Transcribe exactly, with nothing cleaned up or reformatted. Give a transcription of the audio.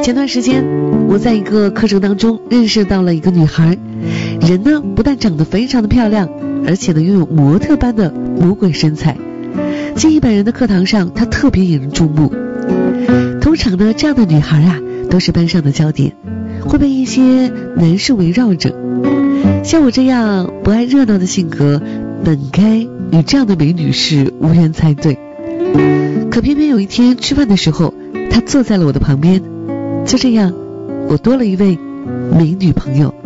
前段时间我在一个课程当中认识到了一个女孩，人呢不但长得非常的漂亮，而且呢拥有模特般的魔鬼身材。建议本人的课堂上，她特别引人注目。通常呢这样的女孩啊都是班上的焦点，会被一些男士围绕着。像我这样不爱热闹的性格，本该与这样的美女是无缘才对。可偏偏有一天吃饭的时候，她坐在了我的旁边，就这样我多了一位美女朋友。